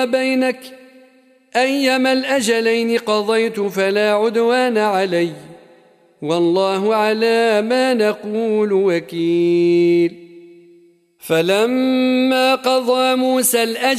بينك أيما الأجلين قضيت فلا عدوان علي والله على ما نقول وكيل. فلما قضى موسى الأجل